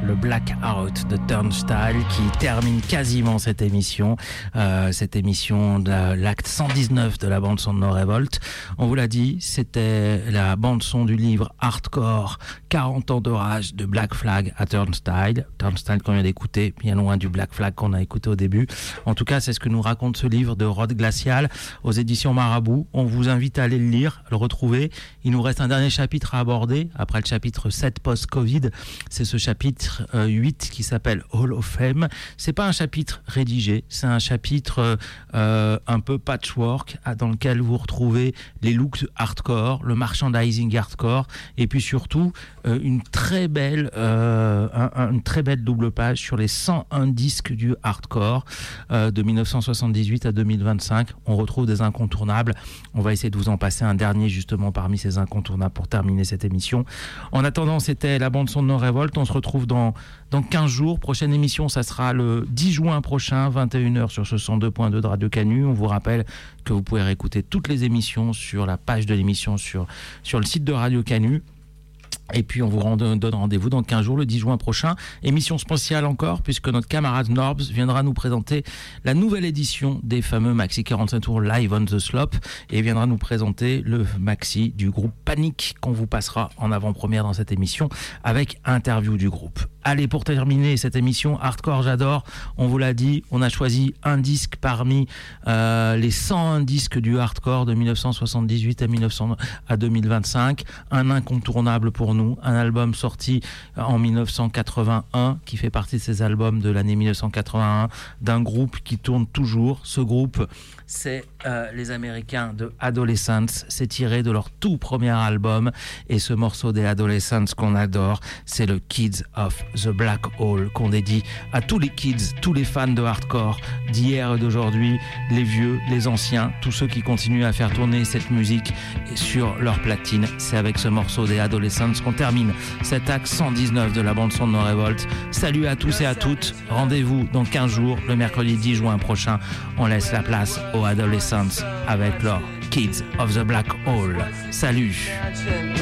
le Blackout de Turnstile qui termine quasiment cette émission de l'acte 119 de la bande-son de No Revolt. On vous l'a dit, c'était la bande-son du livre Hardcore, 40 ans d'orage de Black Flag à Turnstile. Turnstile qu'on vient d'écouter, bien loin du Black Flag qu'on a écouté au début. En tout cas, c'est ce que nous raconte ce livre de Rod Glacial aux éditions Marabout. On vous invite à aller le lire, le retrouver. Il nous reste un dernier chapitre à aborder, après le chapitre 7 post-Covid. C'est ce chapitre 8 qui s'appelle Hall of Fame. C'est pas un chapitre rédigé, c'est un chapitre un peu patchwork dans lequel vous retrouvez les looks hardcore, le merchandising hardcore, et puis surtout une très belle double page sur les 101 disques du hardcore de 1978 à 2025. On retrouve des incontournables. On va essayer de vous en passer un dernier justement parmi ces incontournables pour terminer cette émission. En attendant, c'était la bande son de No Revolt. On se retrouve dans 15 jours. Prochaine émission, ça sera le 10 juin prochain, 21h sur ce 102.2 de Radio Canu. On vous rappelle que vous pouvez réécouter toutes les émissions sur la page de l'émission sur le site de Radio Canu. Et puis on vous donne rendez-vous dans 15 jours, le 10 juin prochain. Émission spéciale encore, puisque notre camarade Norbs viendra nous présenter la nouvelle édition des fameux Maxi 45 tours Live on the Slope, et viendra nous présenter le maxi du groupe Panic qu'on vous passera en avant-première dans cette émission avec interview du groupe. Allez, pour terminer cette émission Hardcore J'adore, on vous l'a dit, on a choisi un disque parmi les 101 disques du hardcore de 1978 à 2025, un incontournable pour nous, un album sorti en 1981 qui fait partie de ces albums de l'année 1981 d'un groupe qui tourne toujours. Ce groupe, c'est les Américains de Adolescents. C'est tiré de leur tout premier album, et ce morceau des Adolescents qu'on adore, c'est le Kids of the Black Hole, qu'on dédie à tous les kids, tous les fans de hardcore d'hier et d'aujourd'hui, les vieux, les anciens, tous ceux qui continuent à faire tourner cette musique sur leur platine. C'est avec ce morceau des Adolescents qu'on termine cet acte 119 de la bande-son de No Revolt. Salut à tous et à toutes. Rendez-vous dans 15 jours, le mercredi 10 juin prochain. On laisse la place aux Adolescents avec leur Kids of the Black Hole. Salut.